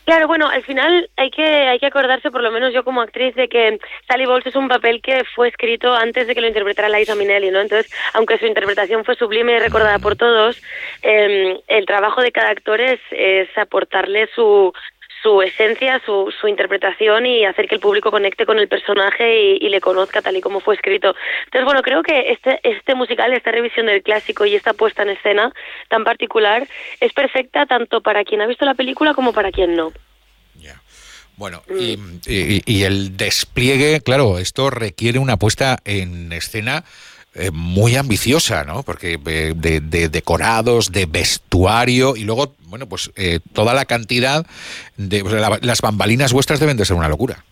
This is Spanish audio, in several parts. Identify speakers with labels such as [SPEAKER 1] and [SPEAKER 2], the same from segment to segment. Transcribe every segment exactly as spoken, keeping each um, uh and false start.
[SPEAKER 1] Claro, bueno, al final hay que hay que acordarse, por lo menos yo como actriz, de que Sally Bowles es un papel que fue escrito antes de que lo interpretara Liza Minnelli, ¿no? Entonces, aunque su interpretación fue sublime y recordada por todos, eh, el trabajo de cada actor es, es aportarle su su esencia, su, su interpretación y hacer que el público conecte con el personaje y, y le conozca tal y como fue escrito. Entonces, bueno, creo que este, este musical, esta revisión del clásico y esta puesta en escena tan particular es perfecta tanto para quien ha visto la película como para quien no.
[SPEAKER 2] Yeah. Bueno, y, y, y el despliegue, claro, esto requiere una puesta en escena eh, muy ambiciosa, ¿no? Porque eh, de, de decorados, de vestuario y luego, bueno, pues eh, toda la cantidad de... Pues, la, las bambalinas vuestras deben de ser una locura.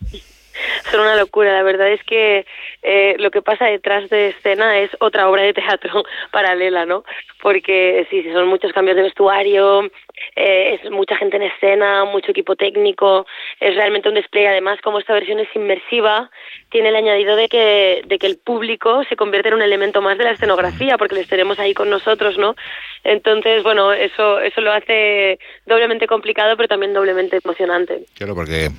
[SPEAKER 1] Son una locura, la verdad es que eh, lo que pasa detrás de escena es otra obra de teatro paralela, ¿no? Porque sí, sí son muchos cambios de vestuario, eh, es mucha gente en escena, mucho equipo técnico, es realmente un despliegue. Además, como esta versión es inmersiva, tiene el añadido de que, de que el público se convierte en un elemento más de la escenografía, porque les tenemos ahí con nosotros, ¿no? Entonces, bueno, eso, eso lo hace doblemente complicado, pero también doblemente emocionante.
[SPEAKER 2] Claro, porque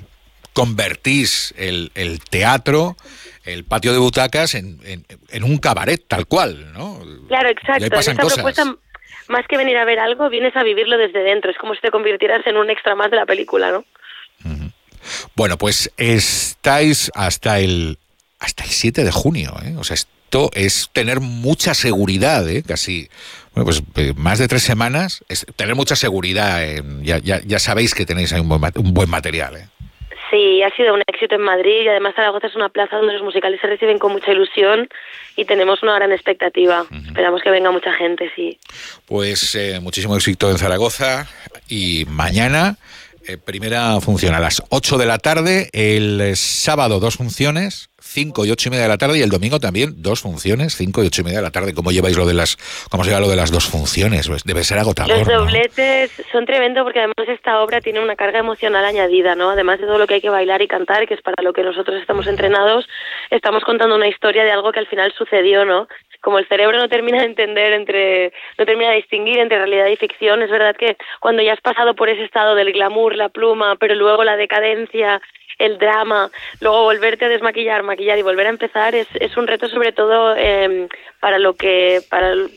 [SPEAKER 2] convertís el, el teatro, el patio de butacas, en, en, en un cabaret tal cual, ¿no?
[SPEAKER 1] Claro, exacto.
[SPEAKER 2] En esta
[SPEAKER 1] cosas. propuesta, más que venir a ver algo, vienes a vivirlo desde dentro. Es como si te convirtieras en un extra más de la película, ¿no?
[SPEAKER 2] Uh-huh. Bueno, pues estáis hasta el hasta el siete de junio, ¿eh? O sea, esto es tener mucha seguridad, ¿eh? Casi, bueno, pues eh, más de tres semanas, es tener mucha seguridad. Eh, ya, ya, ya sabéis que tenéis ahí un buen, un buen material, ¿eh?
[SPEAKER 1] Sí, ha sido un éxito en Madrid y además Zaragoza es una plaza donde los musicales se reciben con mucha ilusión y tenemos una gran expectativa. Uh-huh. Esperamos que venga mucha gente, sí.
[SPEAKER 2] Pues eh, muchísimo éxito en Zaragoza y mañana eh, primera función a las ocho de la tarde, el sábado dos funciones, cinco y ocho y media de la tarde y el domingo también dos funciones, cinco y ocho y media de la tarde. ¿Cómo lleváis lo de las, cómo se lleva lo de las dos funciones? Pues debe ser agotador.
[SPEAKER 1] Los dobletes,
[SPEAKER 2] ¿no?
[SPEAKER 1] Son tremendos porque además esta obra tiene una carga emocional añadida, ¿no? Además de todo lo que hay que bailar y cantar, que es para lo que nosotros estamos entrenados, estamos contando una historia de algo que al final sucedió, ¿no? Como el cerebro no termina de entender entre, no termina de distinguir entre realidad y ficción, es verdad que cuando ya has pasado por ese estado del glamour, la pluma, pero luego la decadencia, el drama, luego volverte a desmaquillar, maquillar y volver a empezar es, es un reto sobre todo eh, para lo que para